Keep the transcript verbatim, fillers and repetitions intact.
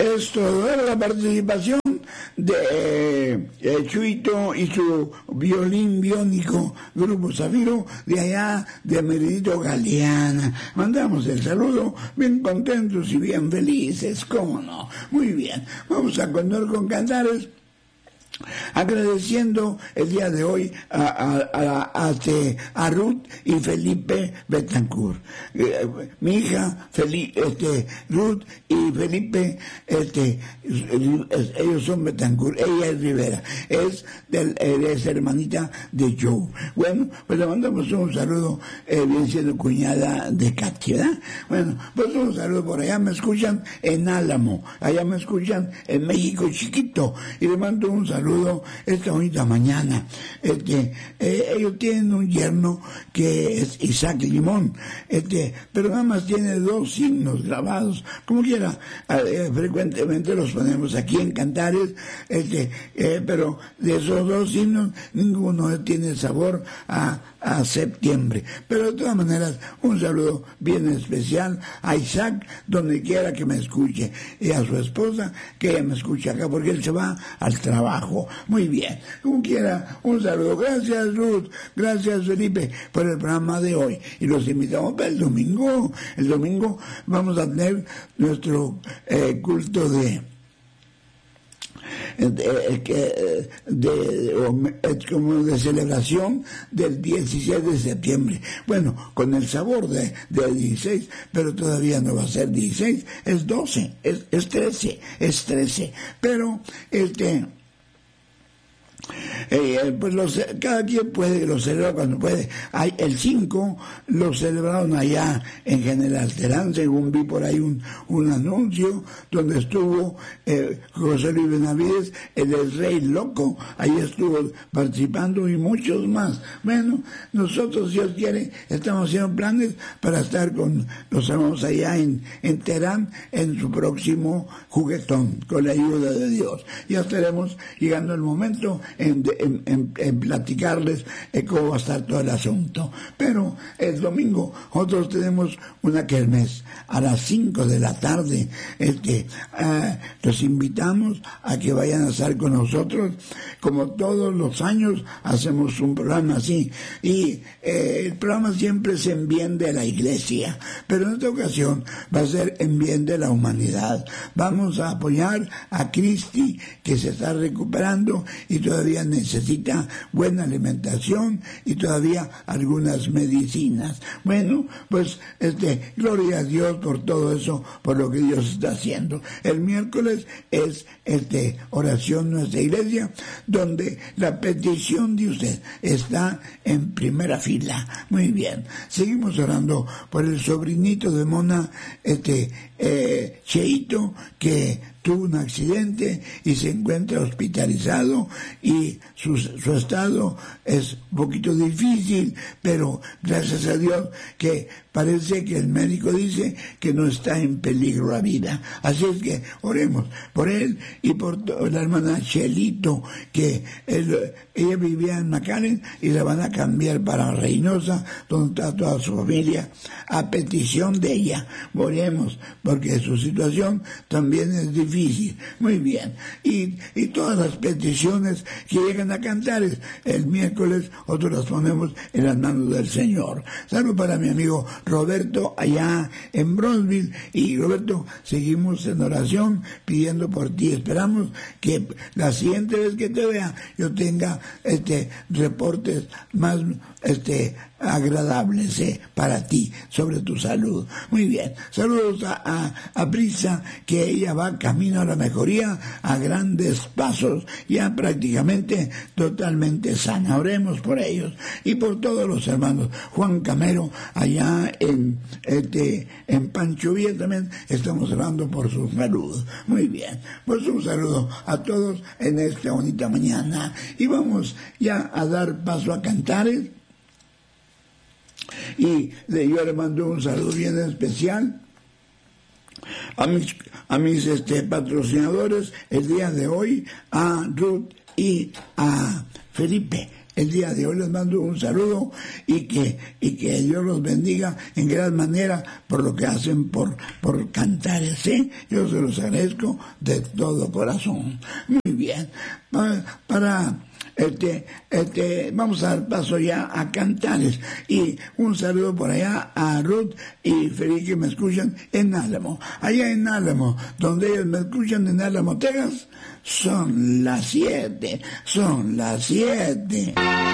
Esto era la participación de eh, Chuito y su violín biónico Grupo Zafiro de allá de Meridito Galeana. Mandamos el saludo bien contentos y bien felices, cómo no. Muy bien, vamos a continuar con cantares, agradeciendo el día de hoy a, a, a, a, a Ruth y Felipe Betancourt. Eh, mi hija Feli, este, Ruth y Felipe, este, ellos son Betancourt, ella es Rivera, es, del, es hermanita de Joe. Bueno, pues le mandamos un saludo, eh, bien siendo cuñada de Katy, ¿verdad? Bueno, pues un saludo por allá, me escuchan en Álamo, allá me escuchan en México Chiquito, y le mando un saludo esta bonita mañana. Este, eh, ellos tienen un yerno que es Isaac Limón, este, pero nada más tiene dos signos grabados, como quiera, eh, frecuentemente los ponemos aquí en cantares, este, eh, pero de esos dos signos ninguno tiene sabor a, a septiembre. Pero de todas maneras, un saludo bien especial a Isaac, donde quiera que me escuche, y a su esposa, que ella me escuche acá, porque él se va al trabajo. Muy bien, como quiera, un saludo. Gracias, Ruth, gracias, Felipe, por el programa de hoy, y los invitamos para el domingo. El domingo vamos a tener nuestro eh, culto de De, de, de, como de celebración del dieciséis de septiembre. Bueno, con el sabor de, de dieciséis, pero todavía no va a ser dieciséis, es doce, es, es trece, es trece. Pero, este... Eh, pues los, cada quien puede, lo celebra cuando puede. Hay, el cinco lo celebraron allá en General Terán, según vi por ahí un, un anuncio donde estuvo eh, José Luis Benavides, el, el Rey Loco, ahí estuvo participando, y muchos más. Bueno, nosotros, si Dios quiere, estamos haciendo planes para estar con los hermanos allá en, en Terán en su próximo juguetón, con la ayuda de Dios. Ya estaremos llegando el momento En, en, en, en platicarles eh, cómo va a estar todo el asunto. Pero el domingo nosotros tenemos una kermés a las cinco de la tarde. Este, eh, los invitamos a que vayan a estar con nosotros. Como todos los años hacemos un programa así, y eh, el programa siempre es en bien de la iglesia, pero en esta ocasión va a ser en bien de la humanidad. Vamos a apoyar a Cristi, que se está recuperando y todavía necesita buena alimentación y todavía algunas medicinas. Bueno, pues este, gloria a Dios por todo eso, por lo que Dios está haciendo. El miércoles es este oración nuestra iglesia, donde la petición de usted está en primera fila. Muy bien, seguimos orando por el sobrinito de Mona, este eh, Cheito, que tuvo un accidente y se encuentra hospitalizado, y su, su estado es un poquito difícil, pero gracias a Dios que parece que el médico dice que no está en peligro la vida. Así es que oremos por él y por la hermana Chelito, que él, ella vivía en McAllen y la van a cambiar para Reynosa, donde está toda su familia, a petición de ella. Oremos, porque su situación también es difícil. Muy bien, y, y todas las peticiones que llegan a Cantares el miércoles, nosotros las ponemos en las manos del Señor. Salud para mi amigo Roberto allá en Bronzeville. Y Roberto, seguimos en oración pidiendo por ti. Esperamos que la siguiente vez que te vea yo tenga este reportes más este agradables eh, para ti sobre tu salud. Muy bien, saludos a, a, a Brisa, que ella va camino a la mejoría a grandes pasos, ya prácticamente totalmente sana. Oremos por ellos y por todos los hermanos. Juan Camero allá en este en Pancho Villa también estamos orando por su salud. Muy bien, pues un saludo a todos en esta bonita mañana, y vamos ya a dar paso a Cantares. Y de, yo le mando un saludo bien especial a mis, a mis este, patrocinadores el día de hoy, a Ruth y a Felipe. el día de hoy. Les mando un saludo y que, y que Dios los bendiga en gran manera por lo que hacen por, por Cantares, ¿sí? Yo se los agradezco de todo corazón. Muy bien. Para, para Este, este, vamos a dar paso ya a Cantares, y un saludo por allá a Ruth y Feliz, que me escuchan en Álamo. Allá en Álamo, donde ellos me escuchan en Álamo, Texas, son las siete, son las siete.